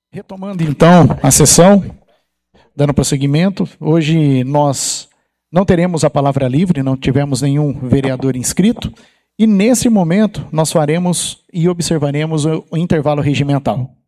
Retomando então a sessão, dando prosseguimento, hoje nós não teremos a palavra livre, não tivemos nenhum vereador inscrito, e nesse momento nós faremos e observaremos o intervalo regimental.